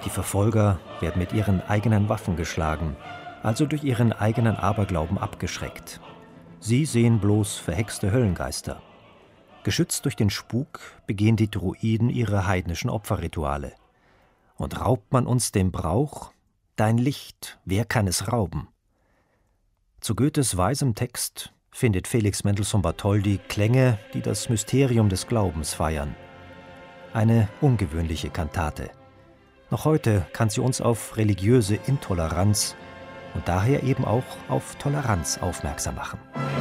Die Verfolger werden mit ihren eigenen Waffen geschlagen, also durch ihren eigenen Aberglauben abgeschreckt. Sie sehen bloß verhexte Höllengeister. Geschützt durch den Spuk begehen die Druiden ihre heidnischen Opferrituale. Und raubt man uns den Brauch, dein Licht, wer kann es rauben? Zu Goethes weisem Text findet Felix Mendelssohn Bartholdy Klänge, die das Mysterium des Glaubens feiern. Eine ungewöhnliche Kantate. Noch heute kann sie uns auf religiöse Intoleranz und daher eben auch auf Toleranz aufmerksam machen.